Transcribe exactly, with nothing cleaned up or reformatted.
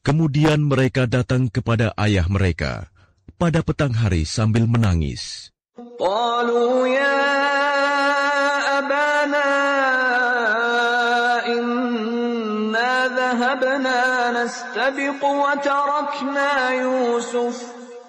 Kemudian mereka datang kepada ayah mereka pada petang hari sambil menangis. قالوا يا أبانا إنا ذهبنا نستبق وتركنا يوسف